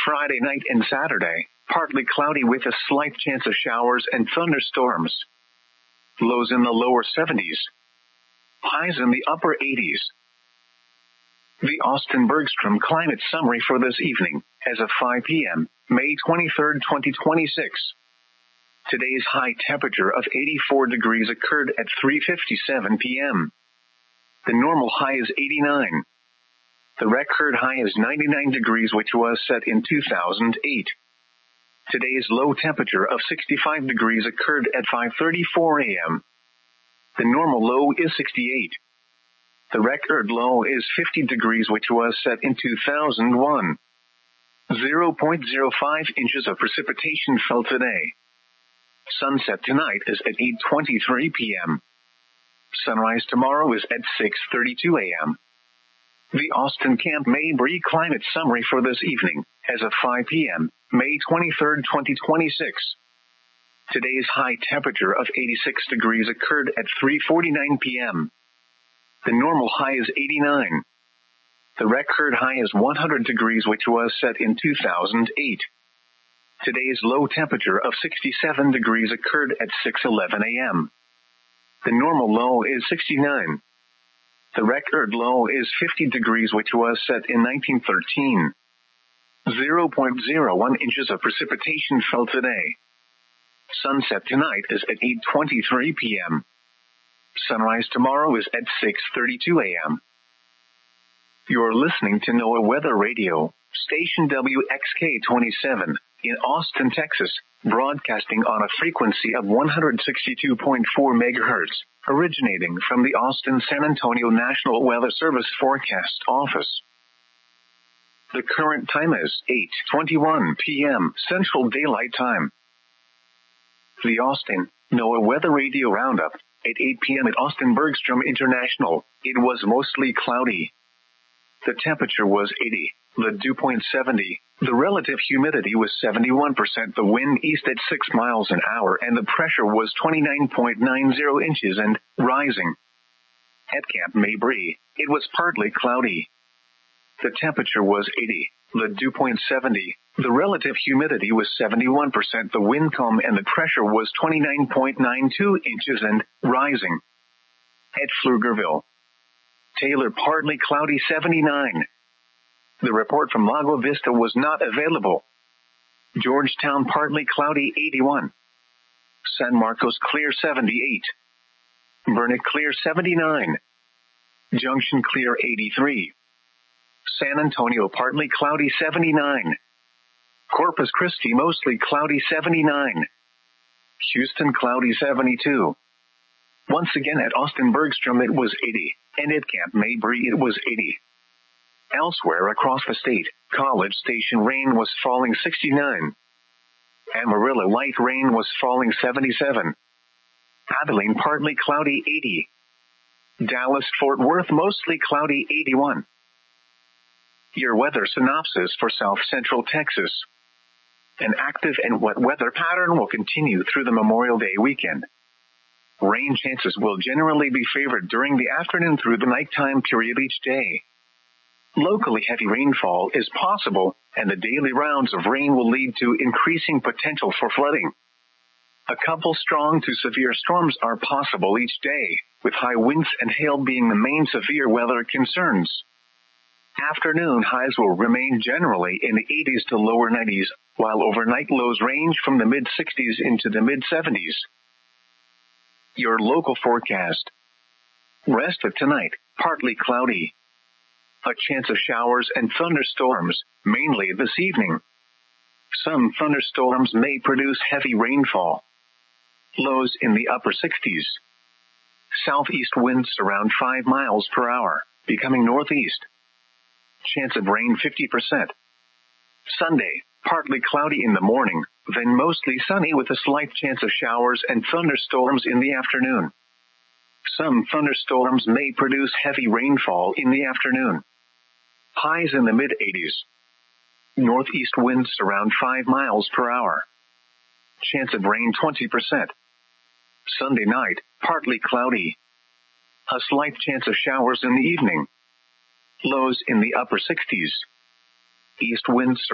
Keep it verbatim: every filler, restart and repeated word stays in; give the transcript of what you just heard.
Friday night and Saturday, partly cloudy with a slight chance of showers and thunderstorms. Lows in the lower seventies. Highs in the upper eighties. The Austin Bergstrom Climate Summary for this evening, as of five p.m., May twenty-third, twenty twenty-six. Today's high temperature of eighty-four degrees occurred at three fifty-seven p.m. The normal high is eighty-nine. The record high is ninety-nine degrees, which was set in two thousand eight. Today's low temperature of sixty-five degrees occurred at five thirty-four a.m. The normal low is sixty-eight. The record low is fifty degrees, which was set in two thousand one. zero point zero five inches of precipitation fell today. Sunset tonight is at eight twenty-three p.m. Sunrise tomorrow is at six thirty-two a.m. The Austin Camp Mabry Climate Summary for this evening, as of five p.m., May twenty-third, twenty twenty-six. Today's high temperature of eighty-six degrees occurred at three forty-nine p.m. The normal high is eighty-nine. The record high is one hundred degrees, which was set in two thousand eight. Today's low temperature of sixty-seven degrees occurred at six eleven a.m. The normal low is sixty-nine. The record low is fifty degrees, which was set in nineteen thirteen. zero point zero one inches of precipitation fell today. Sunset tonight is at eight twenty-three p.m. Sunrise tomorrow is at six thirty-two a.m. You're listening to NOAA Weather Radio, station W X K twenty-seven, in Austin, Texas, broadcasting on a frequency of one hundred sixty-two point four megahertz, originating from the Austin San Antonio National Weather Service Forecast Office. The current time is eight twenty-one p.m. Central Daylight Time. The Austin NOAA Weather Radio Roundup. At eight p.m. at Austin Bergstrom International, it was mostly cloudy. The temperature was eighty, the dew point seventy, the relative humidity was seventy-one percent, the wind east at six miles an hour, and the pressure was twenty-nine point nine zero inches and rising. At Camp Mabry, it was partly cloudy. The temperature was eighty, the dew point seventy, the relative humidity was seventy-one percent, the wind calm, and the pressure was twenty-nine point nine two inches and rising. At Pflugerville, Taylor, partly cloudy, seventy-nine. The report from Lago Vista was not available. Georgetown, partly cloudy, eighty-one. San Marcos, clear, seventy-eight. Burnet, clear, seventy-nine. Junction, clear, eighty-three. San Antonio, partly cloudy, seventy-nine. Corpus Christi, mostly cloudy, seventy-nine. Houston, cloudy, seventy-two. Once again at Austin Bergstrom it was eighty, and at Camp Mabry it was eighty. Elsewhere across the state, College Station rain was falling, sixty-nine. Amarillo light rain was falling, seventy-seven. Abilene, partly cloudy, eighty. Dallas-Fort Worth, mostly cloudy, eighty-one. Your weather synopsis for South Central Texas. An active and wet weather pattern will continue through the Memorial Day weekend. Rain chances will generally be favored during the afternoon through the nighttime period each day. Locally heavy rainfall is possible, and the daily rounds of rain will lead to increasing potential for flooding. A couple strong to severe storms are possible each day, with high winds and hail being the main severe weather concerns. Afternoon highs will remain generally in the eighties to lower nineties, while overnight lows range from the mid-sixties into the mid-seventies. Your local forecast. Rest of tonight, partly cloudy. A chance of showers and thunderstorms, mainly this evening. Some thunderstorms may produce heavy rainfall. Lows in the upper sixties. Southeast winds around five miles per hour, becoming northeast. Chance of rain fifty percent. Sunday, partly cloudy in the morning, then mostly sunny with a slight chance of showers and thunderstorms in the afternoon. Some thunderstorms may produce heavy rainfall in the afternoon. Highs in the mid-eighties. Northeast winds around five miles per hour. Chance of rain twenty percent. Sunday night, partly cloudy. A slight chance of showers in the evening. Lows in the upper sixties. East winds